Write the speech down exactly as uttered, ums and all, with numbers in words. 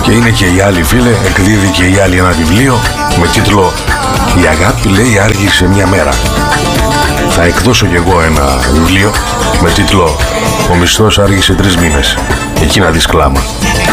Και είναι και η άλλη, φίλε, εκδίδει και η άλλη ένα βιβλίο με τίτλο «Η αγάπη, λέει, άργησε μια μέρα». Θα εκδώσω κι εγώ ένα βιβλίο με τίτλο «Ο μισθός άργησε τρεις μήνες». Εκεί να δεις κλάμα.